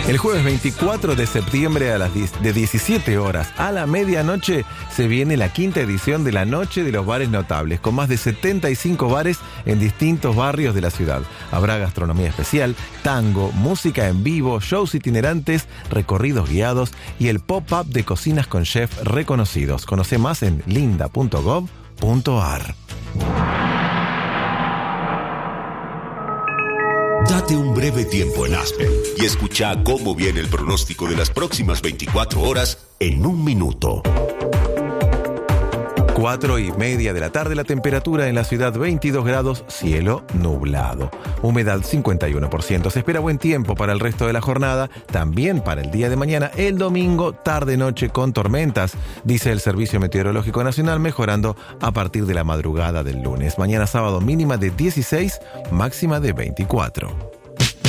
El jueves 24 de septiembre a las 17 horas a la medianoche se viene la quinta edición de la Noche de los Bares Notables, con más de 75 bares en distintos barrios de la ciudad. Habrá gastronomía especial, tango, música en vivo, shows itinerantes, recorridos guiados y el pop-up de cocinas con chef reconocidos. Conoce más en linda.gov.ar. Date un breve tiempo en Aspen y escucha cómo viene el pronóstico de las próximas 24 horas en un minuto. 4:30 de la tarde, la temperatura en la ciudad 22 grados, cielo nublado. Humedad 51%. Se espera buen tiempo para el resto de la jornada, también para el día de mañana, el domingo, tarde-noche con tormentas, dice el Servicio Meteorológico Nacional, mejorando a partir de la madrugada del lunes. Mañana sábado mínima de 16, máxima de 24.